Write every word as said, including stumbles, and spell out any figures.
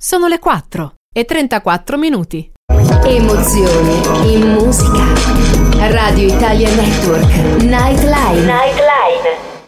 Sono le quattro e trentaquattro minuti. Emozioni in musica. Radio Italia Network. Nightline. Nightline.